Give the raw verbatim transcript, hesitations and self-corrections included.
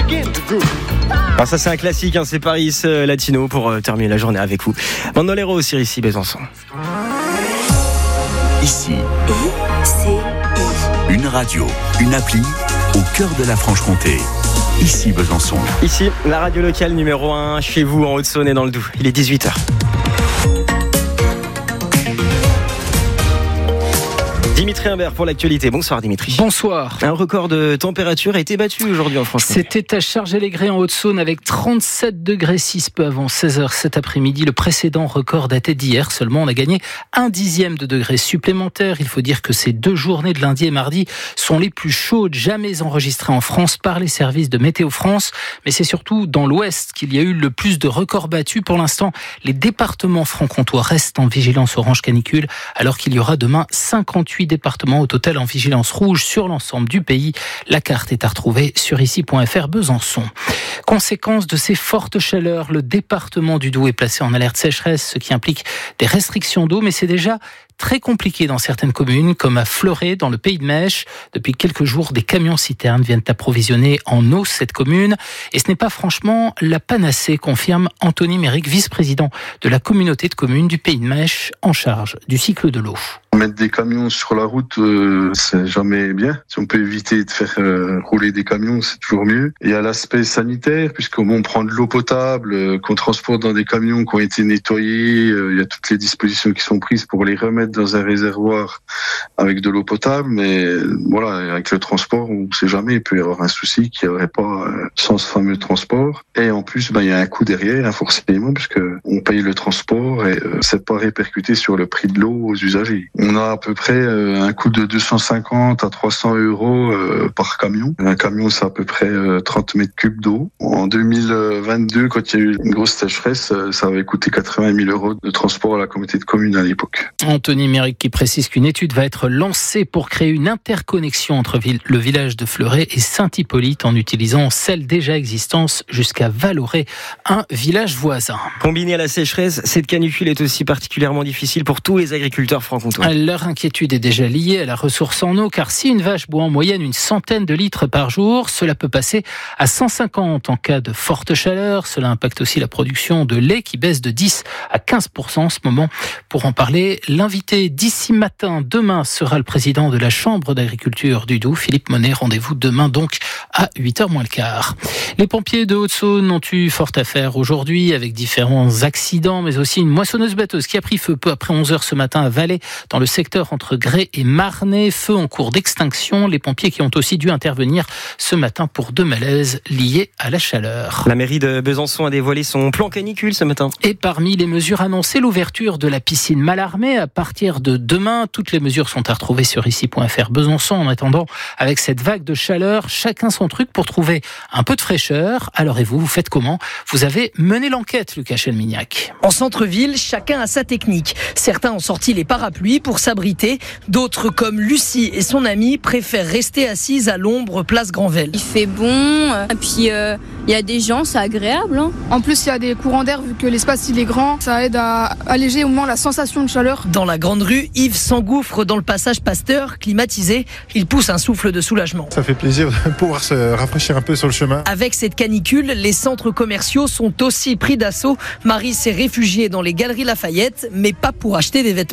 Alors ça c'est un classique, hein, c'est Paris euh, Latino pour euh, terminer la journée avec vous. Bandolero sur Ici Besançon. Ici, une radio, une appli au cœur de la Franche-Comté. Ici Besançon. Ici, la radio locale numéro un, chez vous en Haute-Saône et dans le Doubs. Il est dix-huit heures. Dimitri Imbert pour l'actualité. Bonsoir Dimitri. Bonsoir. Un record de température a été battu aujourd'hui en Franche-Comté. C'était à Chargé-les-Grès en Haute-Saône avec trente-sept degrés six peu avant seize heures cet après-midi. Le précédent record datait d'hier. Seulement, on a gagné un dixième de degré supplémentaire. Il faut dire que ces deux journées de lundi et mardi sont les plus chaudes jamais enregistrées en France par les services de Météo France. Mais c'est surtout dans l'Ouest qu'il y a eu le plus de records battus. Pour l'instant, les départements franc-comtois restent en vigilance orange canicule alors qu'il y aura demain cinquante-huit départements au total en vigilance rouge sur l'ensemble du pays. La carte est à retrouver sur ici point f r Besançon. Conséquence de ces fortes chaleurs, le département du Doubs est placé en alerte sécheresse, ce qui implique des restrictions d'eau, mais c'est déjà très compliqué dans certaines communes, comme à Fleuret, dans le Pays de Mèche. Depuis quelques jours, des camions-citernes viennent approvisionner en eau cette commune. Et ce n'est pas franchement la panacée, confirme Anthony Méric, vice-président de la communauté de communes du Pays de Mèche, en charge du cycle de l'eau. Mettre des camions sur la route, euh, c'est jamais bien. Si on peut éviter de faire euh, rouler des camions, c'est toujours mieux. Il y a l'aspect sanitaire, puisqu'on prend de l'eau potable, euh, qu'on transporte dans des camions qui ont été nettoyés. Euh, il y a toutes les dispositions qui sont prises pour les remettre dans un réservoir avec de l'eau potable. Mais euh, voilà, avec le transport, on ne sait jamais. Il peut y avoir un souci qu'il n'y aurait pas euh, sans ce fameux transport. Et en plus, ben, il y a un coût derrière, hein, forcément, puisque on paye le transport et euh, c'est pas répercuté sur le prix de l'eau aux usagers. On a à peu près un coût de deux cent cinquante à trois cents euros par camion. Un camion, c'est à peu près trente mètres cubes d'eau. En deux mille vingt-deux, quand il y a eu une grosse sécheresse, ça avait coûté quatre-vingt mille euros de transport à la communauté de communes à l'époque. Anthony Méric qui précise qu'une étude va être lancée pour créer une interconnexion entre le village de Fleuret et Saint-Hippolyte en utilisant celle déjà existante jusqu'à Valoré, un village voisin. Combiné à la sécheresse, cette canicule est aussi particulièrement difficile pour tous les agriculteurs franc-comtois. Leur inquiétude est déjà liée à la ressource en eau, car si une vache boit en moyenne une centaine de litres par jour, cela peut passer à cent cinquante en cas de forte chaleur. Cela impacte aussi la production de lait qui baisse de dix à quinze pour cent en ce moment. Pour en parler, l'invité d'ici matin, demain, sera le président de la Chambre d'agriculture du Doubs, Philippe Monet. Rendez-vous demain donc à huit heures moins le quart. Les pompiers de Haute-Saône ont eu fort à faire aujourd'hui avec différents accidents, mais aussi une moissonneuse-batteuse qui a pris feu peu après onze heures ce matin à Valais, dans le secteur entre Grès et Marnay. Feu en cours d'extinction. Les pompiers qui ont aussi dû intervenir ce matin pour deux malaises liés à la chaleur. La mairie de Besançon a dévoilé son plan canicule ce matin. Et parmi les mesures annoncées, l'ouverture de la piscine Mallarmé à partir de demain. Toutes les mesures sont à retrouver sur ici point f r Besançon. En attendant, avec cette vague de chaleur, chacun son truc pour trouver un peu de fraîcheur. Alors et vous, vous faites comment ? Vous avez mené l'enquête, Lucas Chelmignac. En centre-ville, chacun a sa technique. Certains ont sorti les parapluies pour s'abriter. D'autres, comme Lucie et son amie, préfèrent rester assises à l'ombre place Granvelle. Il fait bon, et puis il euh, y a des gens, c'est agréable. Hein. En plus, il y a des courants d'air, vu que l'espace il est grand, ça aide à alléger au moins la sensation de chaleur. Dans la grande rue, Yves s'engouffre dans le passage Pasteur, climatisé. Il pousse un souffle de soulagement. Ça fait plaisir de pouvoir se rafraîchir un peu sur le chemin. Avec cette canicule, les centres commerciaux sont aussi pris d'assaut. Marie s'est réfugiée dans les galeries Lafayette, mais pas pour acheter des vêtements.